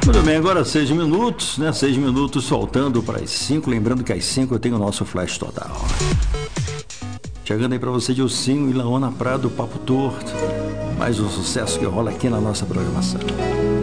Muito bem, agora 6 minutos, né? 6 minutos soltando para as 5. Lembrando que às 5 eu tenho o nosso Flash Total. Chegando aí para você, Dilcinho e Laona Prado, Papo Torto. Mais um sucesso que rola aqui na nossa programação.